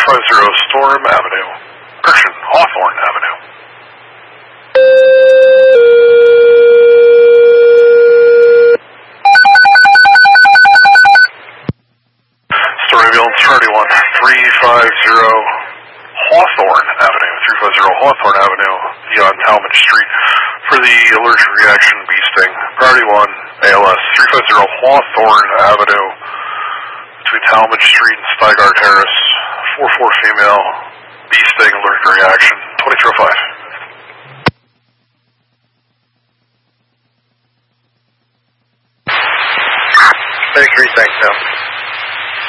Storm Avenue. Correction, Hawthorne Avenue. Story ambulance 31350 Hawthorne Avenue. 350 Hawthorne Avenue, beyond Talmadge Street, for the allergic reaction bee sting. Priority 1, ALS. 350 Hawthorne Avenue, between Talmadge Street and Steigar Terrace. 4-4 female, bee sting, allergic reaction. 2305. Thanks, Sam.